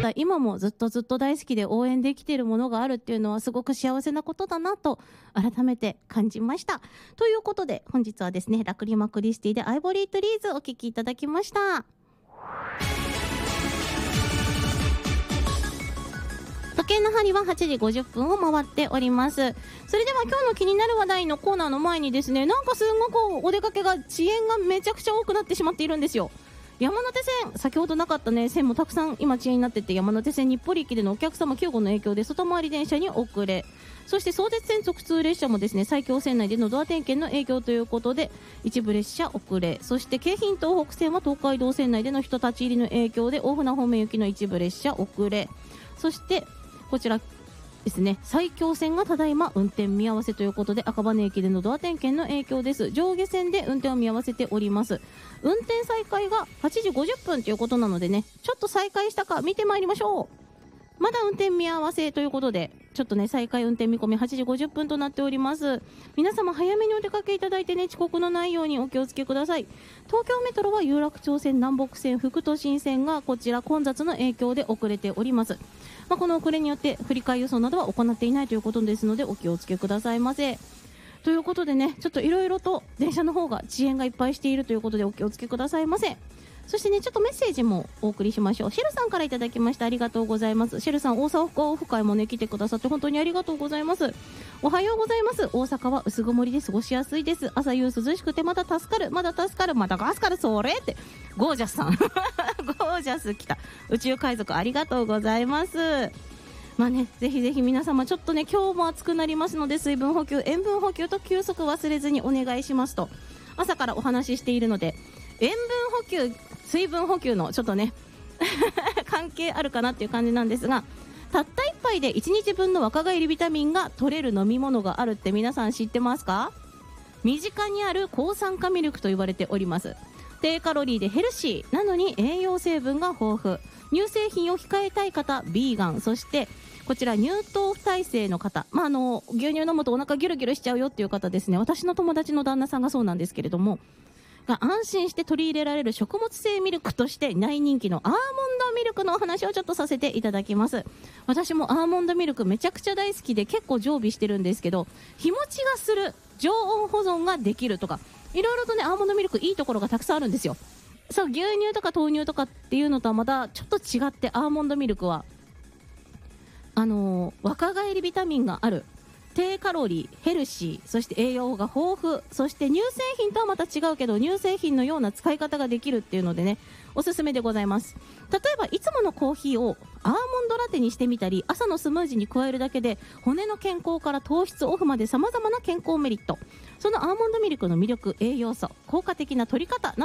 だ今もずっと大好きで応援できているものがあるっていうのはすごく幸せなことだなと改めて感じました。ということで本日はですね、ラクリマクリスティでアイボリートリーズお聴きいただきました。時計の針は8時50分を回っております。それでは今日の気になる話題のコーナーの前にですね、なんかすごくお出かけが遅延がめちゃくちゃ多くなってしまっているんですよ。山手線、先ほどなかったね線もたくさん今遅延になってて、山手線日暮里駅でのお客様救護の影響で外回り電車に遅れ、そして相鉄線直通列車もですね、埼京線内でのドア点検の影響ということで一部列車遅れ、そして京浜東北線は東海道線内での人立ち入りの影響で大船方面行きの一部列車遅れ、そしてこちらですね、埼京線がただいま運転見合わせということで赤羽駅でのドア点検の影響です。上下線で運転を見合わせております。運転再開が8時50分ということなのでね、ちょっと再開したか見てまいりましょう。まだ運転見合わせということでちょっとね、再開運転見込み8時50分となっております。皆様早めにお出かけいただいてね、遅刻のないようにお気をつけください。東京メトロは有楽町線、南北線、副都心線がこちら混雑の影響で遅れております。この遅れによって振り替え輸送などは行っていないということですのでお気をつけくださいませ。ということでね、ちょっといろいろと電車の方が遅延がいっぱいしているということでお気をつけくださいませ。そしてね、ちょっとメッセージもお送りしましょう。シェルさんからいただきました。ありがとうございます。シェルさん、大阪オフ会もね来てくださって本当にありがとうございます。おはようございます。大阪は薄曇りで過ごしやすいです。朝夕涼しくてまだ助かるまだガスカルそれってゴージャスさんゴージャス来た。宇宙海賊ありがとうございます。ぜひぜひ皆様ちょっとね、今日も暑くなりますので水分補給、塩分補給と休息忘れずにお願いしますと朝からお話ししているので、塩分補給水分補給のちょっとね関係あるかなっていう感じなんですが、たった1杯で1日分の若返りビタミンが取れる飲み物があるって皆さん知ってますか？身近にある抗酸化ミルクと言われております。低カロリーでヘルシーなのに栄養成分が豊富、乳製品を控えたい方、ビーガン、そしてこちら乳糖不耐性の方、牛乳飲むとお腹ギュルギュルしちゃうよっていう方ですね。私の友達の旦那さんがそうなんですけれども、が安心して取り入れられる食物性ミルクとして大人気のアーモンドミルクのお話をちょっとさせていただきます。私もアーモンドミルクめちゃくちゃ大好きで結構常備してるんですけど、日持ちがする、常温保存ができるとかいろいろとね、アーモンドミルクいいところがたくさんあるんですよ。そう、牛乳とか豆乳とかっていうのとはまたちょっと違って、アーモンドミルクは若返りビタミンがある、低カロリー、ヘルシー、そして栄養が豊富、そして乳製品とはまた違うけど乳製品のような使い方ができるっていうのでね、おすすめでございます。例えばいつものコーヒーをアーモンドラテにしてみたり、朝のスムージーに加えるだけで骨の健康から糖質オフまで様々な健康メリット、そのアーモンドミルクの魅力、栄養素、効果的な取り方